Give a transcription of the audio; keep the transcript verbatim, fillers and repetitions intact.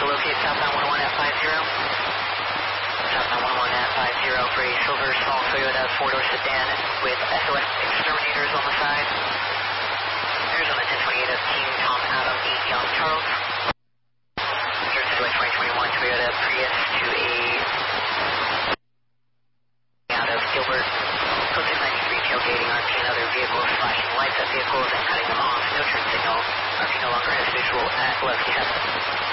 locate southbound one one at five zero. Southbound one one at five zero for a silver small Toyota four-door sedan with S O S exterminators on the side. Arizona ten twenty-eight of Team Tom Adam eight Young Charles. twenty twenty-one Toyota Prius to a out of Gilbert. Code ninety-three tailgating R P and other vehicles, flashing lights at vehicles and cutting them off. No turn signal. R P no longer has visual at left seven.